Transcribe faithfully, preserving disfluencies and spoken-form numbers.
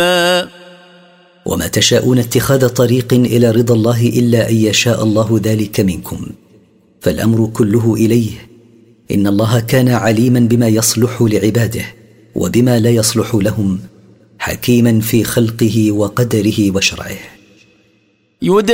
وما تشاءون اتخاذ طريق إلى رضا الله إلا أن يشاء الله ذلك منكم، فالأمر كله إليه. إن الله كان عليما بما يصلح لعباده وبما لا يصلح لهم، حكيما في خلقه وقدره وشرعه.